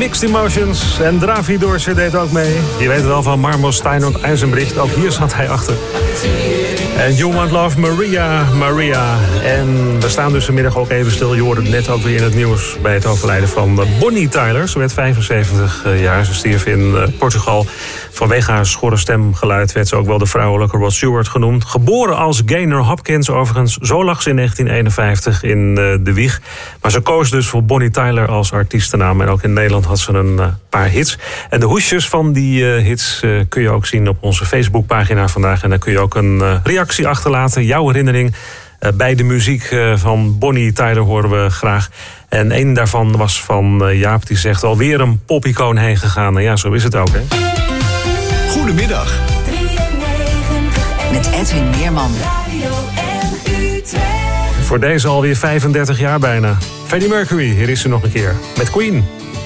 Mixed Emotions. En Dravi Doortje deed ook mee. Je weet wel van Marmos Stein und Eisenbricht. Ook hier zat hij achter. En You Want Love, Maria. En we staan dus vanmiddag ook even stil. Je hoorde het net ook weer in het nieuws bij het overlijden van Bonnie Tyler. Ze werd 75 jaar. Ze stierf in Portugal. Vanwege haar schorre stemgeluid werd ze ook wel de vrouwelijke Rod Stewart genoemd. Geboren als Gaynor Hopkins overigens. Zo lag ze in 1951 in de wieg. Maar ze koos dus voor Bonnie Tyler als artiestennaam. En ook in Nederland had ze een paar hits. En de hoesjes van die hits kun je ook zien op onze Facebookpagina vandaag. En daar kun je ook een reactie achterlaten. Jouw herinnering bij de muziek van Bonnie Tyler horen we graag. En een daarvan was van Jaap, die zegt alweer een popicoon heen gegaan. Nou ja, zo is het ook, hè? Goedemiddag. Met Edwin Meerman. Voor deze alweer 35 jaar bijna. Freddie Mercury, hier is ze nog een keer. Met Queen.